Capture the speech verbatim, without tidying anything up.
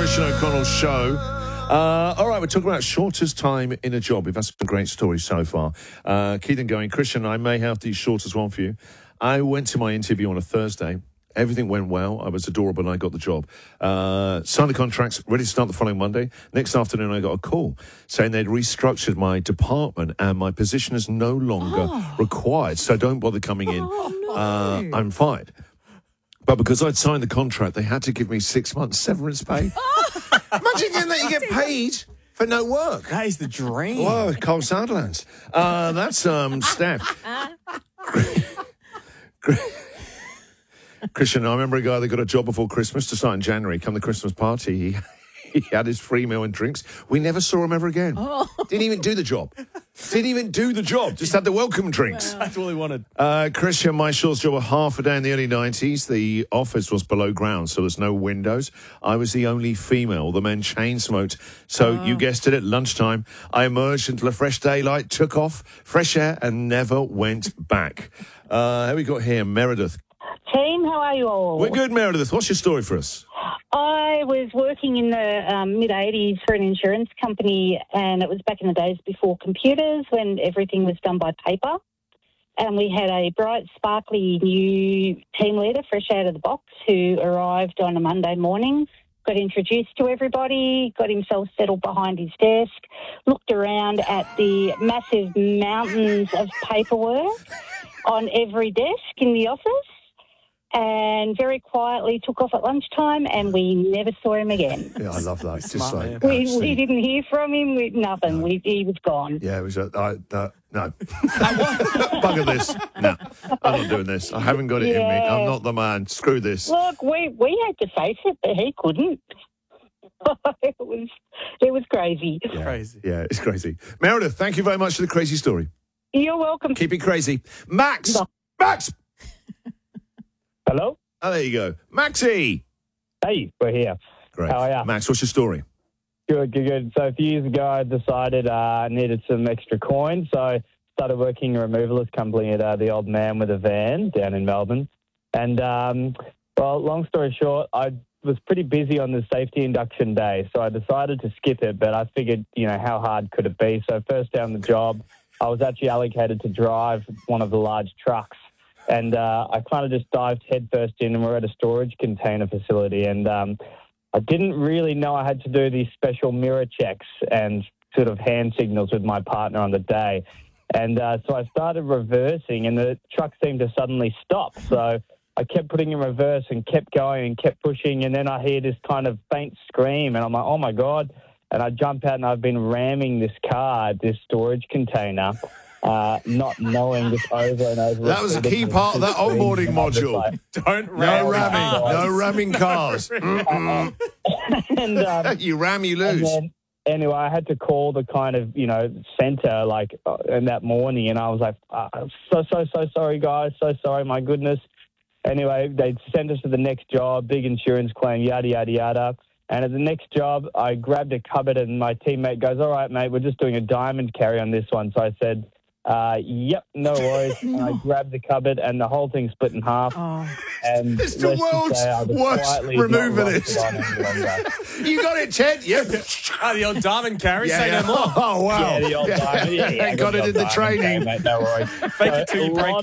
Christian O'Connell show. Uh, all right, we're talking about shortest time in a job. We've had some great stories so far. Uh, keep them going. Christian, I may have the shortest one for you. I went to my interview on a Thursday. Everything went well. I was adorable and I got the job. Uh, signed the contracts, ready to start the following Monday. Next afternoon, I got a call saying they'd restructured my department and my position is no longer oh. required. So don't bother coming in. Oh, no. uh, I'm fired. But because I'd signed the contract, they had to give me six months severance pay. Imagine getting that you get paid for no work. That is the dream. Whoa, Carl Sandlands. Uh, that's um, Steph. Christian, I remember a guy that got a job before Christmas to start in January. Come the Christmas party, he, he had his free meal and drinks. We never saw him ever again. Oh. Didn't even do the job. Didn't even do the job. Just had the welcome drinks. Well, that's all he wanted. Uh, Christian, my shortest job, a half a day in the early nineties. The office was below ground, so there's no windows. I was the only female. The men chain smoked. So oh. you guessed it, at lunchtime, I emerged into the fresh daylight, took off, fresh air, and never went back. Uh, how we got here? Meredith. Team, how are you all? We're good, Meredith. What's your story for us? I was working in the um, mid-eighties for an insurance company, and it was back in the days before computers when everything was done by paper. And we had a bright, sparkly new team leader, fresh out of the box, who arrived on a Monday morning, got introduced to everybody, got himself settled behind his desk, looked around at the massive mountains of paperwork on every desk in the office, and very quietly took off at lunchtime, and we never saw him again. Yeah, I love that. Just Smart, like, we, we didn't hear from him, we, nothing. No. We, he was gone. Yeah, it was a, I, uh, no. Bugger this. No, I'm not doing this. I haven't got it yeah. in me. I'm not the man. Screw this. Look, we, we had to face it, but he couldn't. it was it was crazy. Yeah, crazy. Yeah, it's crazy. Meredith, thank you very much for the crazy story. You're welcome. Keep it crazy. Max! No. Max! Hello? Oh, there you go. Maxie! Hey, we're here. Great. How are you? Max, what's your story? Good, good, good. So a few years ago, I decided uh, I needed some extra coin, so I started working in a removalist company at uh, the Old Man with a Van down in Melbourne. And, um, well, long story short, I was pretty busy on the safety induction day, so I decided to skip it, but I figured, you know, how hard could it be? So first day on the job, I was actually allocated to drive one of the large trucks. And uh, I kind of just dived headfirst in, and we're at a storage container facility. And um, I didn't really know I had to do these special mirror checks and sort of hand signals with my partner on the day. And uh, so I started reversing, and the truck seemed to suddenly stop. So I kept putting in reverse and kept going and kept pushing. And then I hear this kind of faint scream, and I'm like, oh, my God. And I jump out, and I've been ramming this car, this storage container, Uh, not knowing this over and over. That was a key part of that onboarding module. Like, Don't ram no ramming. cars. No ramming cars. and, um, you ram, you and lose. then, anyway, I had to call the kind of, you know, centre, like, uh, in that morning, and I was like, uh, so, so, so sorry, guys, so sorry, my goodness. Anyway, they sent us to the next job, big insurance claim, yada, yada, yada. And at the next job, I grabbed a cupboard, and my teammate goes, all right, mate, we're just doing a diamond carry on this one. So I said, Uh, yep, no worries. And I grabbed the cupboard, and the whole thing split in half. Oh. And It's the world's worst removalist. You got it, Ted? Yep. Oh, the old diamond carry, Yeah, say yeah. no more. Oh, wow. Yeah, the old diamond. Yeah, yeah, Got it the in the old diamond training. carry, mate, no worries. Fake it till you So, break